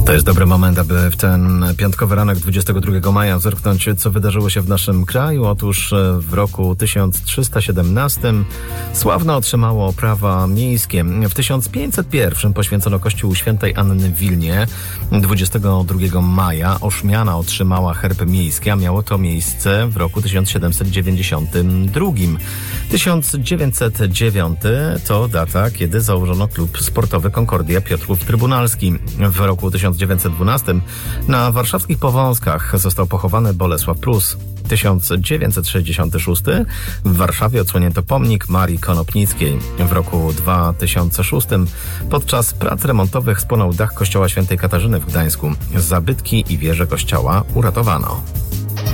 To jest dobry moment, aby w ten piątkowy ranek 22 maja zerknąć, co wydarzyło się w naszym kraju. Otóż w roku 1317 Sławno otrzymało prawa miejskie. W 1501 poświęcono kościół świętej Anny w Wilnie. 22 maja Oszmiana otrzymała herb miejski, a miało to miejsce w roku 1792. 1909 to data, kiedy założono klub sportowy Concordia Piotrków Trybunalski. W roku 1912 na warszawskich Powązkach został pochowany Bolesław Prus. 1966 w Warszawie odsłonięto pomnik Marii Konopnickiej. W roku 2006 podczas prac remontowych spłonął dach kościoła świętej Katarzyny w Gdańsku. Zabytki i wieże kościoła uratowano.